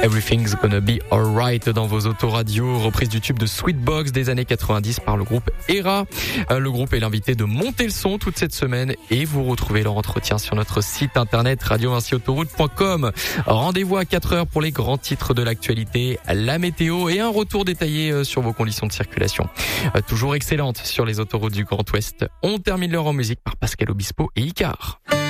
Everything's Gonna Be Alright dans vos autoradios, reprise du tube de Sweetbox des années 90 par le groupe Era. Le groupe est l'invité de Monter le son toute cette semaine et vous retrouvez leur entretien sur notre site internet radio-autoroute.com. Rendez-vous à 4h pour les grands titres de l'actualité, la météo et un retour détaillé sur vos conditions de circulation. Toujours excellente sur les autoroutes du Grand Ouest. On termine l'heure en musique par Pascal Obispo et Icar.